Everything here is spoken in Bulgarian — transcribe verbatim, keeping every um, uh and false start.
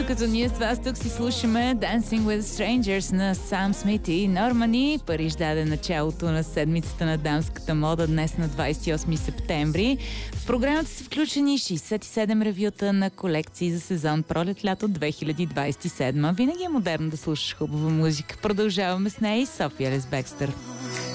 докато ние с вас тук си слушаме Dancing with Strangers на Сам Смит и Нормани. Париж даде началото на седмицата на дамската мода днес на двадесет и осми септември. В програмата са включени шейсет и седем ревюта на колекции за сезон пролет-лято две хиляди двадесет и седма. Винаги е модерно да слушаш хубава музика. Продължаваме с нея и София Елис Бекстър.